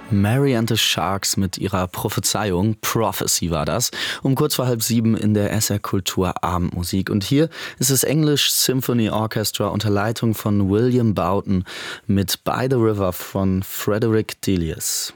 Mary and the Sharks mit ihrer Prophezeiung, Prophecy war das, um kurz vor 6:30 in der SR Kultur Abendmusik. Und hier ist das English Symphony Orchestra unter Leitung von William Boughton mit By the River von Frederick Delius.